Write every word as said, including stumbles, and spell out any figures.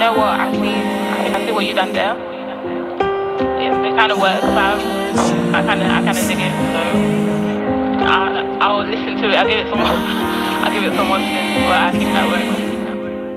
know what? I see, I, I see what you done there. It, it kind of works. But I kind of, I kind of dig it. So I, I'll listen to it. I'll give it some, I'll give it some more spin. But I think that works.